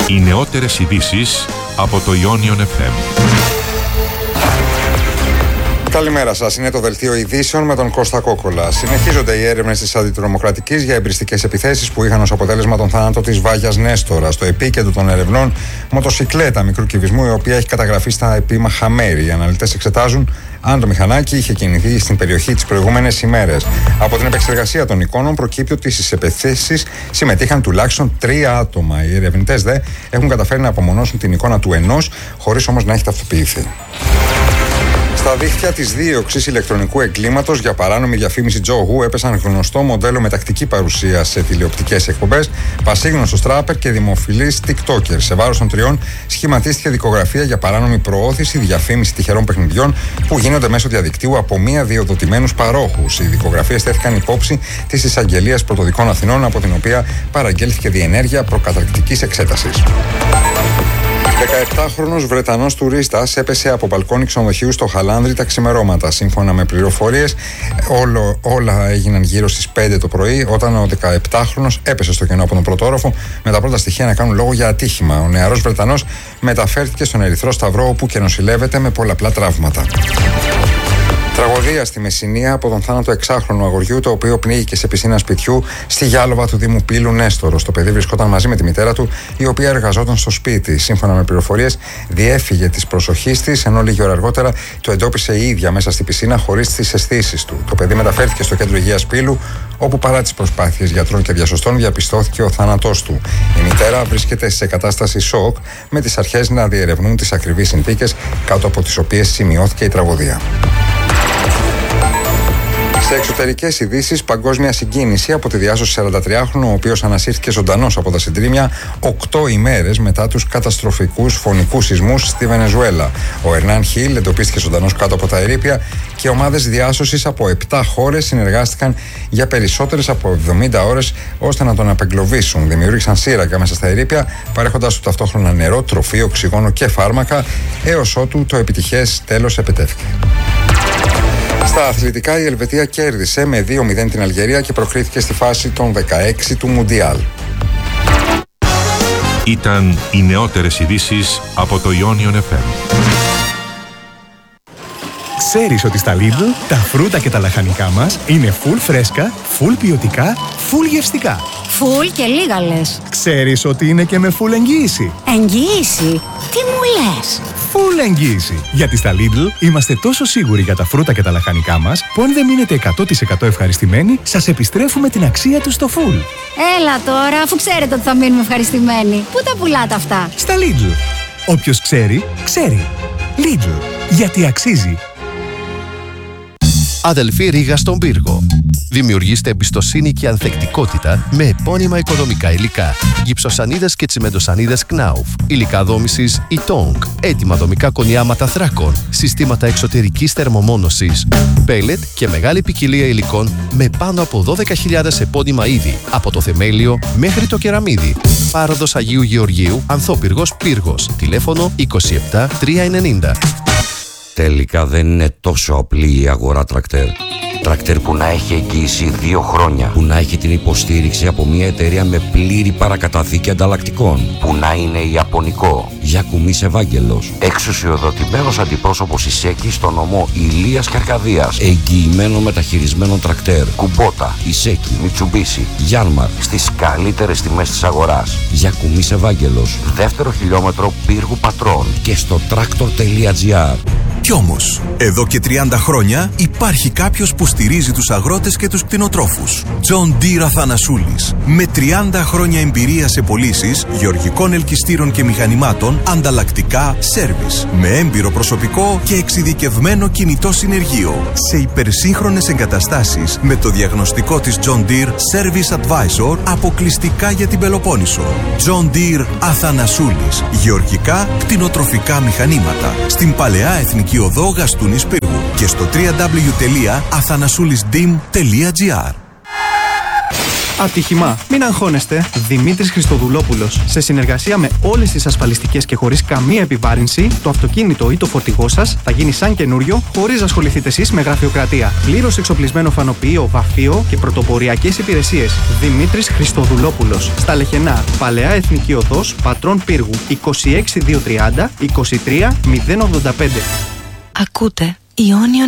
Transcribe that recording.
Οι νεότερες ειδήσεις από το Ionion FM. Καλημέρα σας. Είναι το δελτίο ειδήσεων με τον Κώστα Κόκολα. Συνεχίζονται οι έρευνες της Αντιτρομοκρατικής για εμπριστικές επιθέσεις που είχαν ως αποτέλεσμα τον θάνατο της Βάγιας Νέστορα. Στο επίκεντρο των ερευνών, μοτοσικλέτα μικρού κυβισμού, η οποία έχει καταγραφεί στα επίμαχα μέρη. Οι αναλυτές εξετάζουν αν το μηχανάκι είχε κινηθεί στην περιοχή τις προηγούμενες ημέρες. Από την επεξεργασία των εικόνων προκύπτει ότι στις επιθέσεις συμμετείχαν τουλάχιστον 3 άτομα. Οι ερευνητές δε έχουν καταφέρει να απομονώσουν την εικόνα του ενός, χωρίς όμως να έχει ταυτοποιηθεί. Στα δίχτυα της δίωξης ηλεκτρονικού εγκλήματος για παράνομη διαφήμιση τζόγου έπεσαν γνωστό μοντέλο με τακτική παρουσία σε τηλεοπτικές εκπομπές, πασίγνωστος τράπερ και δημοφιλής TikToker. Σε βάρος των τριών σχηματίστηκε δικογραφία για παράνομη προώθηση, διαφήμιση τυχερών παιχνιδιών που γίνονται μέσω διαδικτύου από μία διοδοτημένους παρόχους. Οι δικογραφίες τέθηκαν υπόψη της Εισαγγελίας Πρωτοδικών Αθηνών, από την οποία παραγγέλθηκε διενέργεια προκαταρκτικής εξέτασης. 17χρονος Βρετανός τουρίστας έπεσε από μπαλκόνι ξενοδοχείου στο Χαλάνδρη τα ξημερώματα. Σύμφωνα με πληροφορίες, όλα έγιναν γύρω στις 5 το πρωί, όταν ο 17χρονος έπεσε στο κενό από τον πρώτο όροφο, με τα πρώτα στοιχεία να κάνουν λόγο για ατύχημα. Ο νεαρός Βρετανός μεταφέρθηκε στον Ερυθρό Σταυρό, όπου και νοσηλεύεται με πολλαπλά τραύματα. Τραγωδία στη Μεσσηνία από τον θάνατο 6χρονου αγοριού, το οποίο πνίγηκε σε πισίνα σπιτιού στη Γιάλοβα του Δήμου Πύλου Νέστορο. Το παιδί βρισκόταν μαζί με τη μητέρα του, η οποία εργαζόταν στο σπίτι. Σύμφωνα με πληροφορίες, διέφυγε της προσοχής της, ενώ λίγη ώρα αργότερα το εντόπισε η ίδια μέσα στη πισίνα χωρίς τις αισθήσεις του. Το παιδί μεταφέρθηκε στο κέντρο υγείας Πύλου, όπου παρά τις προσπάθειες γιατρών και διασωστών διαπιστώθηκε ο θάνατός του. Η μητέρα βρίσκεται σε κατάσταση σοκ, με τις αρχές να διερευνούν τις ακριβείς συνθήκες κάτω από τις οποίες σημειώθηκε η τραγωδία. Σε εξωτερικές ειδήσεις, παγκόσμια συγκίνηση από τη διάσωση 43χρονου, ο οποίος ανασύρθηκε ζωντανός από τα συντρίμμια 8 ημέρες μετά τους καταστροφικούς φωνικούς σεισμούς στη Βενεζουέλα. Ο Ερνάν Χιλ εντοπίστηκε ζωντανός κάτω από τα ερείπια και ομάδες διάσωσης από 7 χώρες συνεργάστηκαν για περισσότερες από 70 ώρες ώστε να τον απεγκλωβίσουν. Δημιούργησαν σύραγγα μέσα στα ερείπια, παρέχοντας του ταυτόχρονα νερό, τροφή, οξυγόνο και φάρμακα, έως ότου το επιτυχές τέλος επετεύχθη. Στα αθλητικά, η Ελβετία κέρδισε με 2-0 την Αλγερία και προκρίθηκε στη φάση των 16 του Μουντιάλ. Ήταν οι νεότερες ειδήσεις από το Ionion FM. Ξέρεις ότι στα Lidl τα φρούτα και τα λαχανικά μας είναι full φρέσκα, full ποιοτικά, full γευστικά. Full και λίγα λες. Ξέρεις ότι είναι και με full εγγύηση. Εγγύηση? Τι μου λες? Full εγγύηση. Γιατί στα Lidl είμαστε τόσο σίγουροι για τα φρούτα και τα λαχανικά μας, που αν δεν μείνετε 100% ευχαριστημένοι, σας επιστρέφουμε την αξία τους στο full. Έλα τώρα, αφού ξέρετε ότι θα μείνουμε ευχαριστημένοι. Πού τα πουλάτε αυτά? Στα Lidl. Όποιος ξέρει, ξέρει. Lidl. Γιατί αξίζει. Αδελφή Ρήγα στον Πύργο. Δημιουργήστε εμπιστοσύνη και ανθεκτικότητα με επώνυμα οικοδομικά υλικά. Γυψοσανίδες και τσιμεντοσανίδες Knauf. Υλικά δόμησης Itong. Έτοιμα δομικά κονιάματα θράκων. Συστήματα εξωτερικής θερμομόνωσης. Πέλετ και μεγάλη ποικιλία υλικών με πάνω από 12.000 επώνυμα είδη. Από το θεμέλιο μέχρι το κεραμίδι. Πάροδος Αγίου Γεωργίου, Ανθόπυργος Πύργος. Τηλέφωνο 27 390. Τελικά δεν είναι τόσο απλή η αγορά τρακτέρ. Τρακτέρ που να έχει εγγύηση 2 χρόνια. Που να έχει την υποστήριξη από μια εταιρεία με πλήρη παρακαταθήκη ανταλλακτικών. Που να είναι ιαπωνικό. Γιακουμής Ευάγγελος. Εξουσιοδοτημένος αντιπρόσωπος Ισέκη στο νομό Ηλίας και Αρκαδίας. Εγγυημένο μεταχειρισμένο τρακτέρ. Κουμπότα, Ισέκη, Μιτσουμπίσι, Γιάνμαρ. Στις καλύτερες τιμές της αγοράς. Γιακουμής Ευάγγελος. Δεύτερο χιλιόμετρο Πύργου Πατρών. Και στο tractor.gr. Κι όμως, εδώ και 30 χρόνια υπάρχει κάποιος που στηρίζει τους αγρότες και τους κτηνοτρόφους. John Deere Αθανασούλης. Με 30 χρόνια εμπειρία σε πωλήσεις γεωργικών ελκυστήρων και μηχανημάτων, ανταλλακτικά, σέρβις. Με έμπειρο προσωπικό και εξειδικευμένο κινητό συνεργείο. Σε υπερσύγχρονες εγκαταστάσεις με το διαγνωστικό της John Deere Service Advisor αποκλειστικά για την Πελοπόννησο. John Deere Αθανασούλης. Γεωργικά, κτηνοτροφικά μηχανήματα. Στην Παλαιά Εθνική Οδό Γαστούνης Πύργου και στο www.athanasoulisdim.gr. Ατύχημα. Μην αγχώνεστε. Δημήτρης Χριστοδουλόπουλος. Σε συνεργασία με όλες τις ασφαλιστικές και χωρίς καμία επιβάρυνση, το αυτοκίνητο ή το φορτηγό σας θα γίνει σαν καινούριο, χωρίς να ασχοληθείτε εσείς με γραφειοκρατία. Πλήρως εξοπλισμένο φανοποιείο, βαφείο και πρωτοποριακές υπηρεσίες. Δημήτρης Χριστοδουλόπουλος. Στα Λεχενά, Παλαιά Εθνική Οδός, Πατρών Πύργου, 26230 23085. Ακούτε Ιόνιο